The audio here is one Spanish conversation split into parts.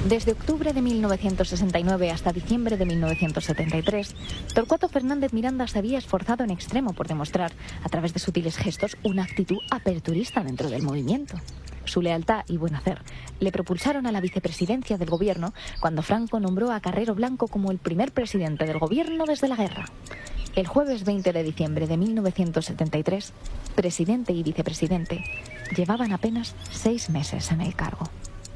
Desde octubre de 1969 hasta diciembre de 1973, Torcuato Fernández Miranda se había esforzado en extremo por demostrar, a través de sutiles gestos, una actitud aperturista dentro del movimiento. Su lealtad y buen hacer le propulsaron a la vicepresidencia del gobierno cuando Franco nombró a Carrero Blanco como el primer presidente del gobierno desde la guerra. El jueves 20 de diciembre de 1973, presidente y vicepresidente llevaban apenas 6 meses en el cargo.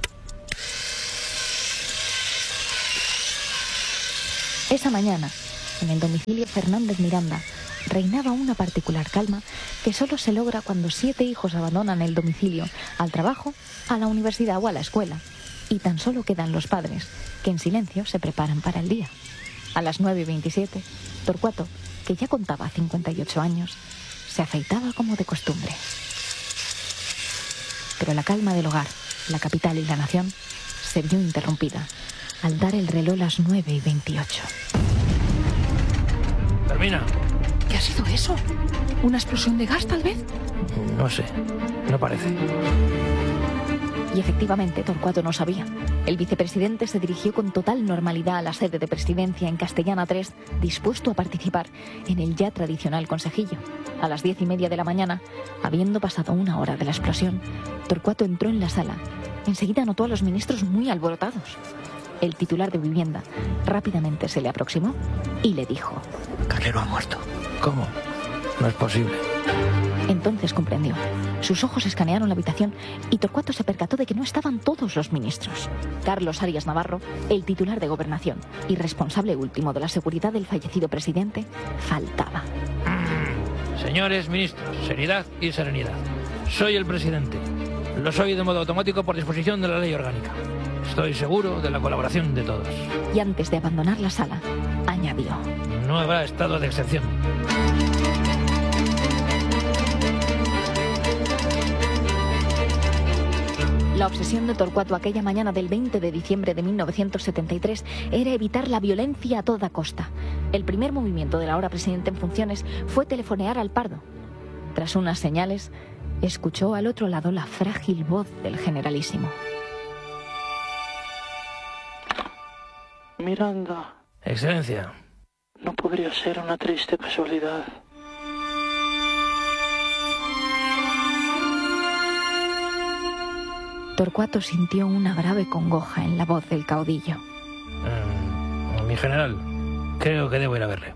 Esa mañana, en el domicilio Fernández Miranda, reinaba una particular calma que solo se logra cuando 7 hijos abandonan el domicilio al trabajo, a la universidad o a la escuela, y tan solo quedan los padres, que en silencio se preparan para el día. A las 9:27, Torcuato, que ya contaba 58 años, se afeitaba como de costumbre. Pero la calma del hogar, la capital y la nación se vio interrumpida al dar el reloj las 9:28. Termina. ¿Qué ha sido eso? ¿Una explosión de gas, tal vez? No sé, no parece. Y efectivamente, Torcuato no sabía. El vicepresidente se dirigió con total normalidad a la sede de presidencia en Castellana 3, dispuesto a participar en el ya tradicional consejillo. A las 10:30 de la mañana, habiendo pasado 1 hora de la explosión, Torcuato entró en la sala. Enseguida notó a los ministros muy alborotados. El titular de Vivienda rápidamente se le aproximó y le dijo: Carrero ha muerto. ¿Cómo? No es posible. Entonces comprendió. Sus ojos escanearon la habitación y Torcuato se percató de que no estaban todos los ministros. Carlos Arias Navarro, el titular de Gobernación y responsable último de la seguridad del fallecido presidente, faltaba. Señores ministros, seriedad y serenidad. Soy el presidente. Lo soy de modo automático por disposición de la ley orgánica. Estoy seguro de la colaboración de todos. Y antes de abandonar la sala, añadió: No habrá estado de excepción. La obsesión de Torcuato aquella mañana del 20 de diciembre de 1973 era evitar la violencia a toda costa. El primer movimiento del ahora presidente en funciones fue telefonear al Pardo. Tras unas señales, escuchó al otro lado la frágil voz del generalísimo. Miranda. Excelencia. No podría ser una triste casualidad. Torcuato sintió una grave congoja en la voz del caudillo. Mi general, creo que debo ir a verle.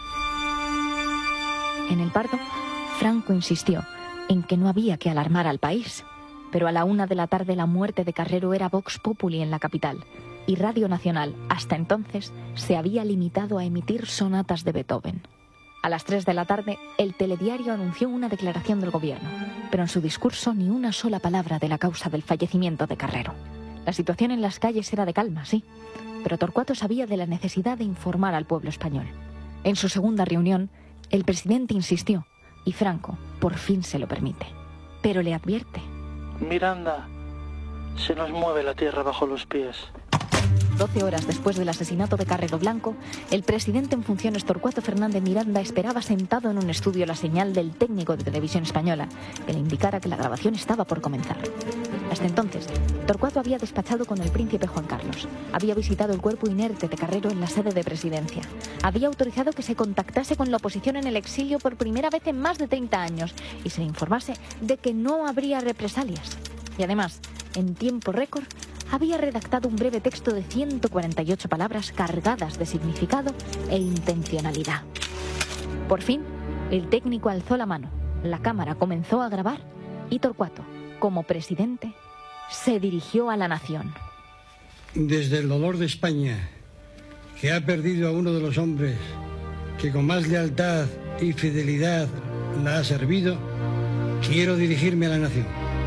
En el Pardo, Franco insistió en que no había que alarmar al país. Pero a la 1 de la tarde la muerte de Carrero era Vox Populi en la capital. Y Radio Nacional, hasta entonces, se había limitado a emitir sonatas de Beethoven. A las 3 de la tarde, el telediario anunció una declaración del gobierno, pero en su discurso ni una sola palabra de la causa del fallecimiento de Carrero. La situación en las calles era de calma, sí, pero Torcuato sabía de la necesidad de informar al pueblo español. En su segunda reunión, el presidente insistió, y Franco por fin se lo permite, pero le advierte: Miranda, se nos mueve la tierra bajo los pies. 12 horas después del asesinato de Carrero Blanco, el presidente en funciones Torcuato Fernández Miranda esperaba sentado en un estudio la señal del técnico de Televisión Española que le indicara que la grabación estaba por comenzar. Hasta entonces, Torcuato había despachado con el príncipe Juan Carlos, había visitado el cuerpo inerte de Carrero en la sede de presidencia, había autorizado que se contactase con la oposición en el exilio por primera vez en más de 30 años y se le informase de que no habría represalias. Y además, en tiempo récord, había redactado un breve texto de 148 palabras cargadas de significado e intencionalidad. Por fin, el técnico alzó la mano, la cámara comenzó a grabar y Torcuato, como presidente, se dirigió a la nación. Desde el dolor de España, que ha perdido a uno de los hombres que con más lealtad y fidelidad la ha servido, quiero dirigirme a la nación.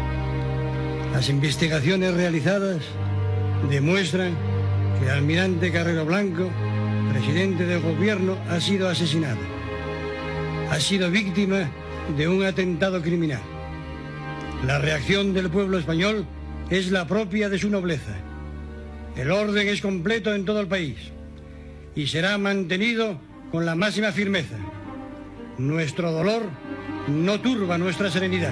Las investigaciones realizadas demuestran que el almirante Carrero Blanco, presidente del gobierno, ha sido asesinado. Ha sido víctima de un atentado criminal. La reacción del pueblo español es la propia de su nobleza. El orden es completo en todo el país y será mantenido con la máxima firmeza. Nuestro dolor no turba nuestra serenidad.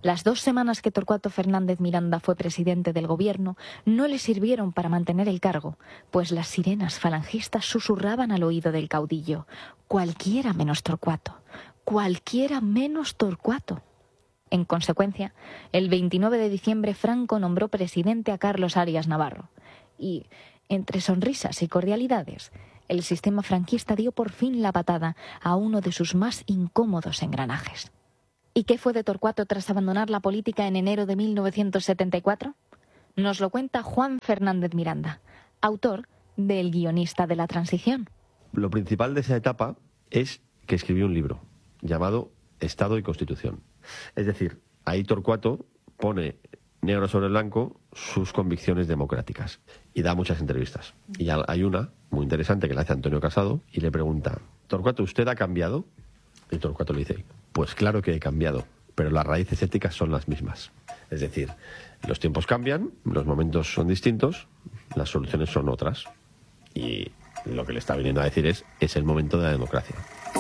Las 2 semanas que Torcuato Fernández Miranda fue presidente del gobierno no le sirvieron para mantener el cargo, pues las sirenas falangistas susurraban al oído del caudillo: cualquiera menos Torcuato, cualquiera menos Torcuato. En consecuencia, el 29 de diciembre Franco nombró presidente a Carlos Arias Navarro y, entre sonrisas y cordialidades, el sistema franquista dio por fin la patada a uno de sus más incómodos engranajes. ¿Y qué fue de Torcuato tras abandonar la política en enero de 1974? Nos lo cuenta Juan Fernández Miranda, autor de El guionista de la transición. Lo principal de esa etapa es que escribió un libro llamado Estado y Constitución. Es decir, ahí Torcuato pone negro sobre blanco sus convicciones democráticas y da muchas entrevistas. Y hay una muy interesante que la hace Antonio Casado y le pregunta: Torcuato, ¿usted ha cambiado? Y Torcuato le dice: pues claro que he cambiado, pero las raíces éticas son las mismas. Es decir, los tiempos cambian, los momentos son distintos, las soluciones son otras. Y lo que le está viniendo a decir es el momento de la democracia.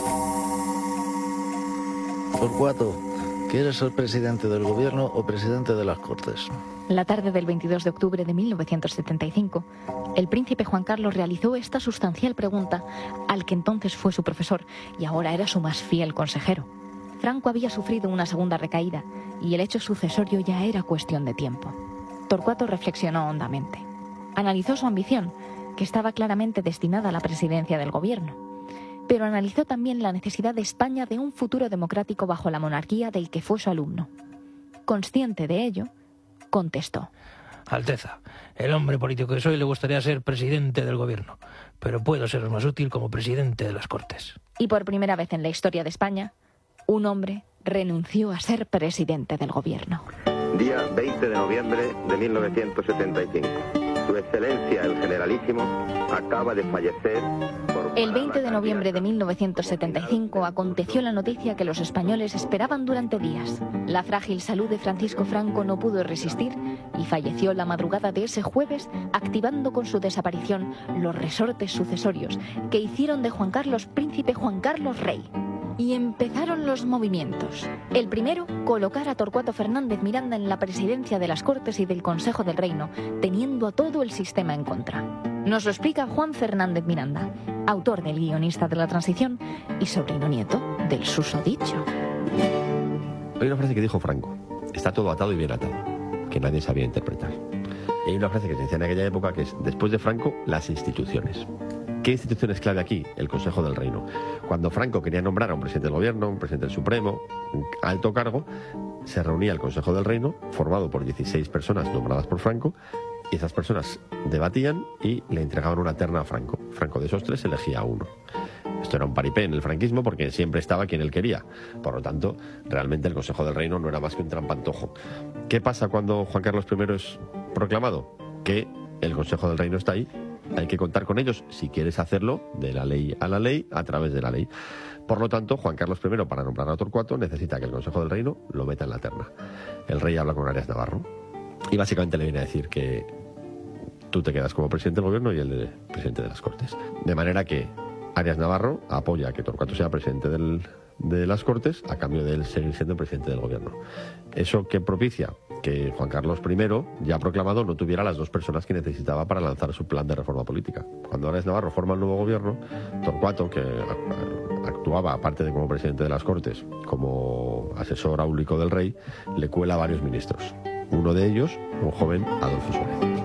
Torcuato, ¿quieres ser presidente del gobierno o presidente de las Cortes? La tarde del 22 de octubre de 1975, el príncipe Juan Carlos realizó esta sustancial pregunta al que entonces fue su profesor y ahora era su más fiel consejero. Franco había sufrido una segunda recaída y el hecho sucesorio ya era cuestión de tiempo. Torcuato reflexionó hondamente. Analizó su ambición, que estaba claramente destinada a la presidencia del gobierno. Pero analizó también la necesidad de España de un futuro democrático bajo la monarquía del que fue su alumno. Consciente de ello, contestó: Alteza, el hombre político que soy le gustaría ser presidente del gobierno, pero puedo seros más útil como presidente de las Cortes. Y por primera vez en la historia de España, un hombre renunció a ser presidente del gobierno. Día 20 de noviembre de 1975. Su Excelencia el Generalísimo acaba de fallecer por... El 20 de noviembre de 1975 aconteció la noticia que los españoles esperaban durante días. La frágil salud de Francisco Franco no pudo resistir y falleció la madrugada de ese jueves, activando con su desaparición los resortes sucesorios que hicieron de Juan Carlos príncipe Juan Carlos rey. Y empezaron los movimientos. El primero, colocar a Torcuato Fernández Miranda en la presidencia de las Cortes y del Consejo del Reino, teniendo a todo el sistema en contra. Nos lo explica Juan Fernández Miranda, autor del Guionista de la Transición y sobrino nieto del susodicho. Hay una frase que dijo Franco: está todo atado y bien atado, que nadie sabía interpretar. Y hay una frase que se decía en aquella época que es: después de Franco, las instituciones. ¿Qué institución es clave aquí? El Consejo del Reino. Cuando Franco quería nombrar a un presidente del gobierno, un presidente del Supremo, un alto cargo, se reunía el Consejo del Reino, formado por 16 personas nombradas por Franco, y esas personas debatían y le entregaban una terna a Franco. Franco de esos 3 elegía a uno. Esto era un paripé en el franquismo porque siempre estaba quien él quería. Por lo tanto, realmente el Consejo del Reino no era más que un trampantojo. ¿Qué pasa cuando Juan Carlos I es proclamado? Que el Consejo del Reino está ahí. Hay que contar con ellos si quieres hacerlo de la ley, a través de la ley. Por lo tanto, Juan Carlos I, para nombrar a Torcuato, necesita que el Consejo del Reino lo meta en la terna. El rey habla con Arias Navarro y básicamente le viene a decir que tú te quedas como presidente del gobierno y él de presidente de las Cortes. De manera que Arias Navarro apoya que Torcuato sea presidente de las Cortes a cambio de él seguir siendo presidente del gobierno. ¿Eso qué propicia? Que Juan Carlos I, ya proclamado, no tuviera las 2 personas que necesitaba para lanzar su plan de reforma política. Cuando Arias Navarro forma el nuevo gobierno, Torcuato, que actuaba, aparte de como presidente de las Cortes, como asesor áulico del rey, le cuela a varios ministros. Uno de ellos, un joven Adolfo Suárez.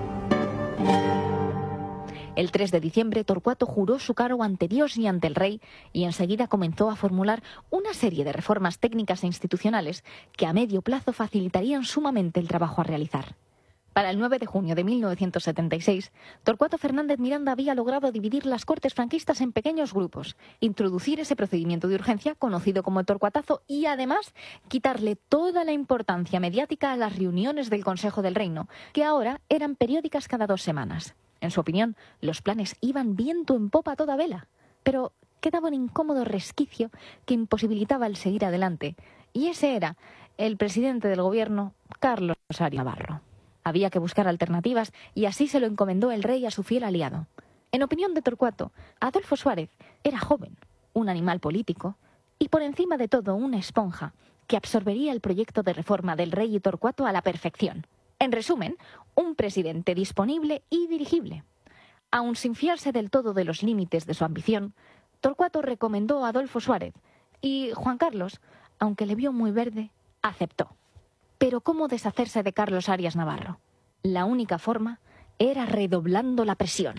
El 3 de diciembre, Torcuato juró su cargo ante Dios y ante el rey y enseguida comenzó a formular una serie de reformas técnicas e institucionales que a medio plazo facilitarían sumamente el trabajo a realizar. Para el 9 de junio de 1976, Torcuato Fernández Miranda había logrado dividir las Cortes franquistas en pequeños grupos, introducir ese procedimiento de urgencia conocido como el Torcuatazo y además quitarle toda la importancia mediática a las reuniones del Consejo del Reino, que ahora eran periódicas cada 2 semanas. En su opinión, los planes iban viento en popa a toda vela, pero quedaba un incómodo resquicio que imposibilitaba el seguir adelante, y ese era el presidente del gobierno, Carlos Arias Navarro. Había que buscar alternativas y así se lo encomendó el rey a su fiel aliado. En opinión de Torcuato, Adolfo Suárez era joven, un animal político y por encima de todo una esponja que absorbería el proyecto de reforma del rey y Torcuato a la perfección. En resumen, un presidente disponible y dirigible. Aun sin fiarse del todo de los límites de su ambición, Torcuato recomendó a Adolfo Suárez y Juan Carlos, aunque le vio muy verde, aceptó. Pero ¿cómo deshacerse de Carlos Arias Navarro? La única forma era redoblando la presión.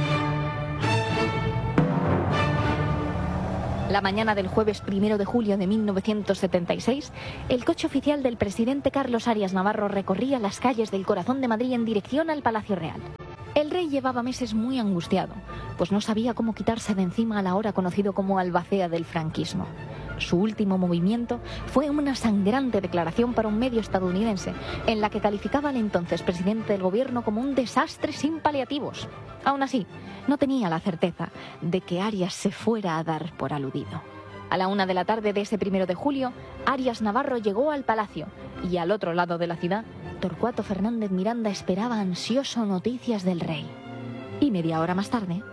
La mañana del jueves 1 de julio de 1976, el coche oficial del presidente Carlos Arias Navarro recorría las calles del corazón de Madrid en dirección al Palacio Real. El rey llevaba meses muy angustiado, pues no sabía cómo quitarse de encima al ahora conocido como albacea del franquismo. Su último movimiento fue una sangrante declaración para un medio estadounidense, en la que calificaba al entonces presidente del gobierno como un desastre sin paliativos. Aún así, no tenía la certeza de que Arias se fuera a dar por aludido. A la 1 de la tarde de ese 1 de julio, Arias Navarro llegó al palacio y al otro lado de la ciudad, Torcuato Fernández Miranda esperaba ansioso noticias del rey. Y media hora más tarde...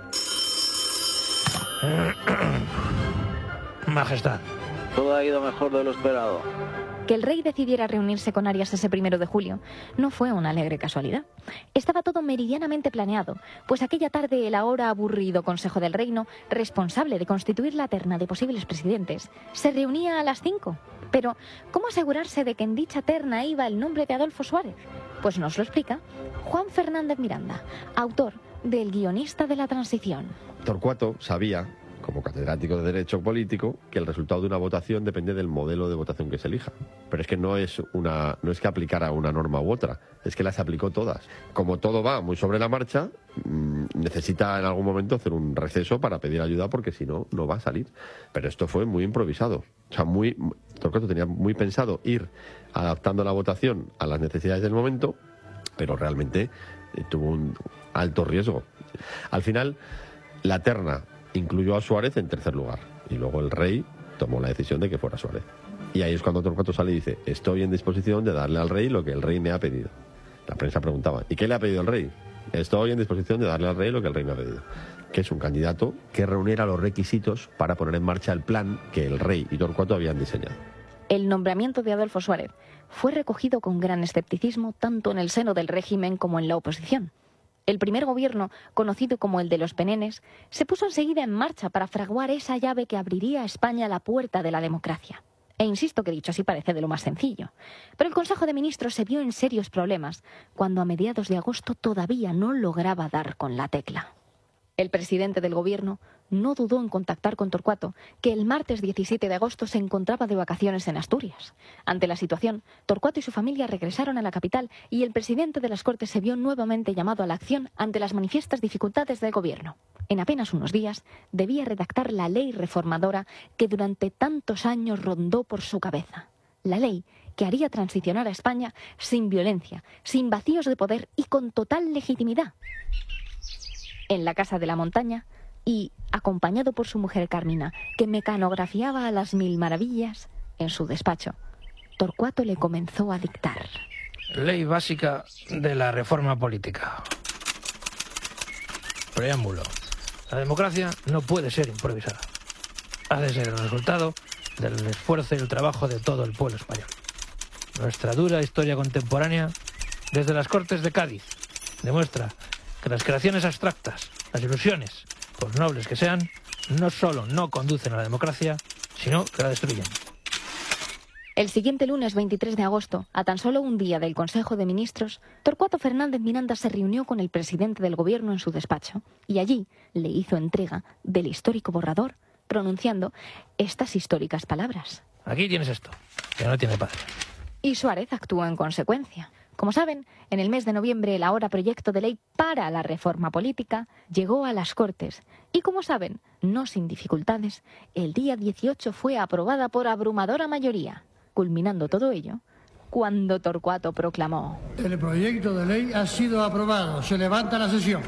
Majestad. Todo ha ido mejor de lo esperado. Que el rey decidiera reunirse con Arias ese 1 de julio no fue una alegre casualidad. Estaba todo meridianamente planeado, pues aquella tarde el ahora aburrido Consejo del Reino, responsable de constituir la terna de posibles presidentes, se reunía a las 5. Pero, ¿cómo asegurarse de que en dicha terna iba el nombre de Adolfo Suárez? Pues nos lo explica Juan Fernández Miranda, autor del Guionista de la Transición. Torcuato sabía, como catedrático de Derecho Político, que el resultado de una votación depende del modelo de votación que se elija. Pero es que no es que aplicara una norma u otra, es que las aplicó todas. Como todo va muy sobre la marcha, necesita en algún momento hacer un receso para pedir ayuda, porque si no, no va a salir. Pero esto fue muy improvisado. O sea, Torcuato tenía muy pensado ir adaptando la votación a las necesidades del momento, pero realmente tuvo un alto riesgo. Al final, la terna incluyó a Suárez en tercer lugar y luego el rey tomó la decisión de que fuera Suárez. Y ahí es cuando Torcuato sale y dice: estoy en disposición de darle al rey lo que el rey me ha pedido. La prensa preguntaba: ¿y qué le ha pedido el rey? Estoy en disposición de darle al rey lo que el rey me ha pedido. Que es un candidato que reuniera los requisitos para poner en marcha el plan que el rey y Torcuato habían diseñado. El nombramiento de Adolfo Suárez fue recogido con gran escepticismo tanto en el seno del régimen como en la oposición. El primer gobierno, conocido como el de los Penenes, se puso enseguida en marcha para fraguar esa llave que abriría a España la puerta de la democracia. E insisto que dicho así parece de lo más sencillo. Pero el Consejo de Ministros se vio en serios problemas cuando a mediados de agosto todavía no lograba dar con la tecla. El presidente del gobierno no dudó en contactar con Torcuato, que el martes 17 de agosto se encontraba de vacaciones en Asturias. Ante la situación, Torcuato y su familia regresaron a la capital y el presidente de las Cortes se vio nuevamente llamado a la acción ante las manifiestas dificultades del gobierno. En apenas unos días debía redactar la ley reformadora que durante tantos años rondó por su cabeza. La ley que haría transicionar a España sin violencia, sin vacíos de poder y con total legitimidad. En la Casa de la Montaña, y acompañado por su mujer Carmina, que mecanografiaba a las mil maravillas, en su despacho, Torcuato le comenzó a dictar. Ley básica de la reforma política. Preámbulo. La democracia no puede ser improvisada. Ha de ser el resultado del esfuerzo y el trabajo de todo el pueblo español. Nuestra dura historia contemporánea, desde las Cortes de Cádiz, demuestra que las creaciones abstractas, las ilusiones, por nobles que sean, no solo no conducen a la democracia, sino que la destruyen. El siguiente lunes 23 de agosto, a tan solo un día del Consejo de Ministros, Torcuato Fernández Miranda se reunió con el presidente del gobierno en su despacho y allí le hizo entrega del histórico borrador, pronunciando estas históricas palabras. Aquí tienes esto, que no tiene padre. Y Suárez actuó en consecuencia. Como saben, en el mes de noviembre el ahora proyecto de ley para la reforma política llegó a las Cortes y, como saben, no sin dificultades, el día 18 fue aprobada por abrumadora mayoría, culminando todo ello cuando Torcuato proclamó: el proyecto de ley ha sido aprobado. Se levanta la sesión.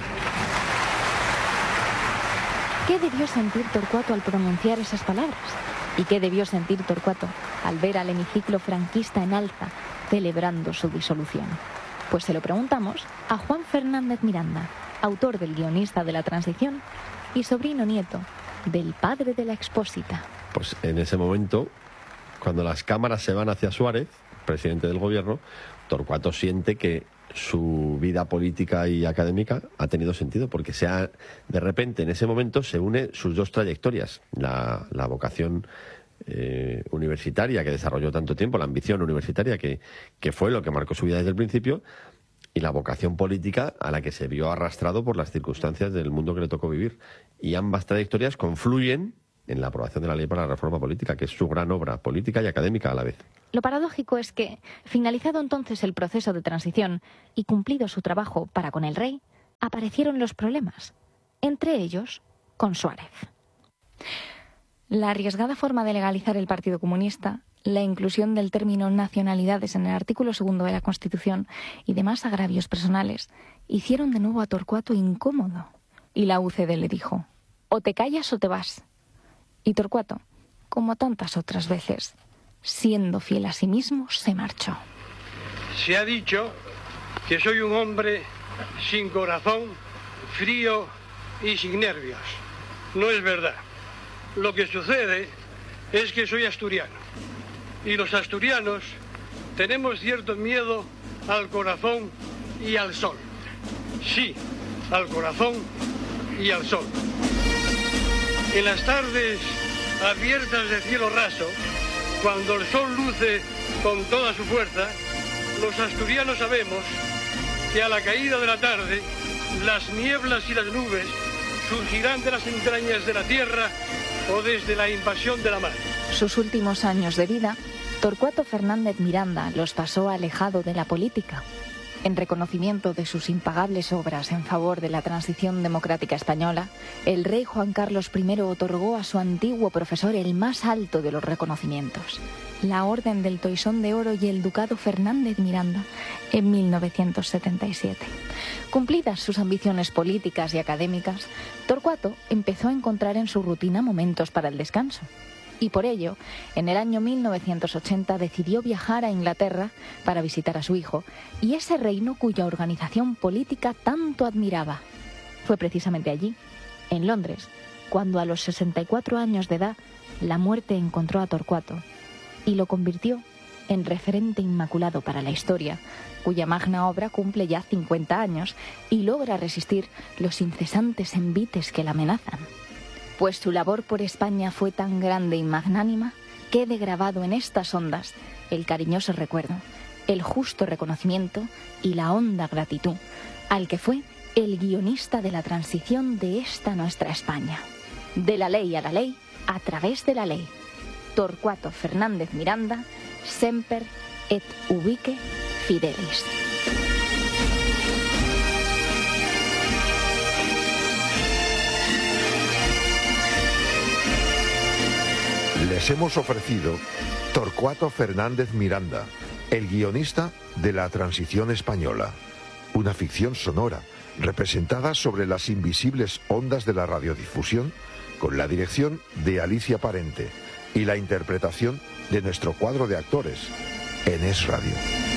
¿Qué debió sentir Torcuato al pronunciar esas palabras? ¿Y qué debió sentir Torcuato al ver al hemiciclo franquista en alza celebrando su disolución? Pues se lo preguntamos a Juan Fernández Miranda, autor del Guionista de la Transición y sobrino nieto del padre de la Expósita. Pues en ese momento Cuando las cámaras se van hacia Suárez, presidente del gobierno, Torcuato siente que su vida política y académica ha tenido sentido, porque de repente en ese momento se une sus dos trayectorias, la vocación universitaria que desarrolló tanto tiempo, la ambición universitaria que fue lo que marcó su vida desde el principio, y la vocación política a la que se vio arrastrado por las circunstancias del mundo que le tocó vivir. Y ambas trayectorias confluyen en la aprobación de la ley para la reforma política, que es su gran obra política y académica a la vez. Lo paradójico es que, finalizado entonces el proceso de transición y cumplido su trabajo para con el rey, aparecieron los problemas, entre ellos con Suárez. La arriesgada forma de legalizar el Partido Comunista, la inclusión del término nacionalidades en el artículo 2 de la Constitución y demás agravios personales hicieron de nuevo a Torcuato incómodo. Y la UCD le dijo: o te callas o te vas. Y Torcuato, como tantas otras veces, siendo fiel a sí mismo, se marchó. Se ha dicho que soy un hombre sin corazón, frío y sin nervios. No es verdad. Lo que sucede es que soy asturiano. Y los asturianos tenemos cierto miedo al corazón y al sol. Sí, al corazón y al sol. En las tardes abiertas de cielo raso, cuando el sol luce con toda su fuerza, los asturianos sabemos que a la caída de la tarde, las nieblas y las nubes surgirán de las entrañas de la tierra o desde la invasión de la mar. Sus últimos años de vida, Torcuato Fernández Miranda los pasó alejado de la política. En reconocimiento de sus impagables obras en favor de la transición democrática española, el rey Juan Carlos I otorgó a su antiguo profesor el más alto de los reconocimientos, la Orden del Toisón de Oro y el Ducado Fernández Miranda, en 1977. Cumplidas sus ambiciones políticas y académicas, Torcuato empezó a encontrar en su rutina momentos para el descanso. Y por ello, en el año 1980 decidió viajar a Inglaterra para visitar a su hijo y ese reino cuya organización política tanto admiraba. Fue precisamente allí, en Londres, cuando a los 64 años de edad la muerte encontró a Torcuato y lo convirtió en referente inmaculado para la historia, cuya magna obra cumple ya 50 años y logra resistir los incesantes envites que la amenazan. Pues su labor por España fue tan grande y magnánima, quede grabado en estas ondas el cariñoso recuerdo, el justo reconocimiento y la honda gratitud al que fue el guionista de la transición de esta nuestra España. De la ley a la ley, a través de la ley. Torcuato Fernández Miranda, semper et ubique fidelis. Les hemos ofrecido Torcuato Fernández Miranda, el guionista de la transición española, una ficción sonora representada sobre las invisibles ondas de la radiodifusión, con la dirección de Alicia Parente y la interpretación de nuestro cuadro de actores en Es Radio.